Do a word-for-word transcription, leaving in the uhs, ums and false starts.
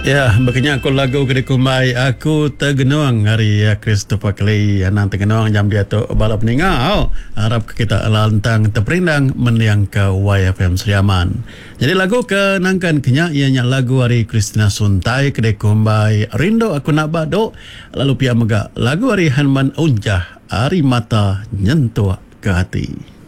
Ya, makanya aku lagu kena kumai aku tergenuang hari ya Christopher Clay anang tergenuang jam dia tu balap ningau harap kita lantang terperindang meniang ke Y F M Seriaman. Jadi lagu ke nangkan kenya ianya lagu hari Kristina Suntai kena kumai rindu aku nak bado lalu pia mega lagu hari Hanman Unjah hari mata nyentuh ke hati.